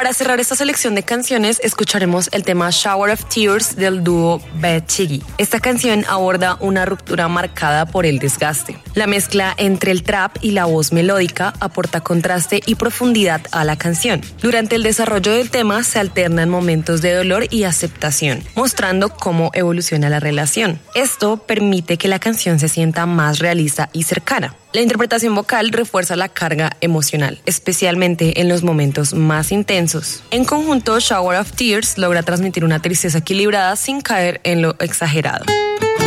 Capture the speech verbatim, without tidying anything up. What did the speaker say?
Para cerrar esta selección de canciones, escucharemos el tema Shower of Tears del dúo Bad Chiggy. Esta canción aborda una ruptura marcada por el desgaste. La mezcla entre el trap y la voz melódica aporta contraste y profundidad a la canción. Durante el desarrollo del tema se alternan momentos de dolor y aceptación, mostrando cómo evoluciona la relación. Esto permite que la canción se sienta más realista y cercana. La interpretación vocal refuerza la carga emocional, especialmente en los momentos más intensos. En conjunto, Shower of Tears logra transmitir una tristeza equilibrada sin caer en lo exagerado.